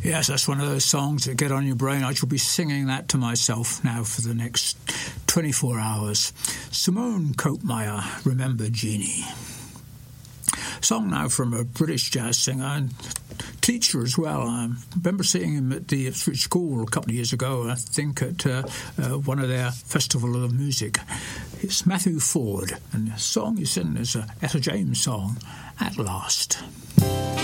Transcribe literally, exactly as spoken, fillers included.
Yes, that's one of those songs that get on your brain. I shall be singing that to myself now for the next twenty-four hours. Simone Koopmeyer, Remember Jeannie. Song now from a British jazz singer and teacher as well. I remember seeing him at the Ipswich School a couple of years ago, I think at uh, uh, one of their Festival of Music. It's Matthew Ford, and the song he's in is a Etta James song, At Last.